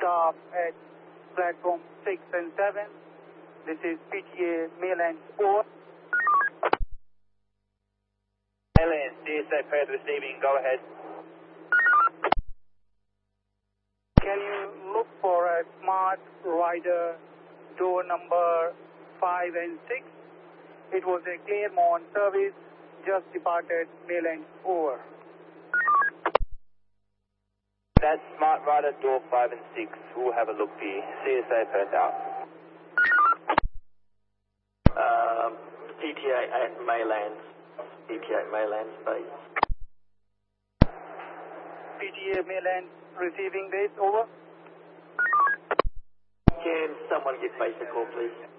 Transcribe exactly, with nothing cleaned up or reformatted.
stop at platform six and seven. This is P T A Mainland over. Mainland, C S A Perth receiving, go ahead. Can you look for a smart rider door number five and six? It was a Claremont service, just departed Mainland over. That's Smart Rider door five and six. We'll have a look for you. C S A Perth out. Um, P T A at Mainland. P T A Mainland space. P T A Mainland receiving this over. Can someone give base a call, please?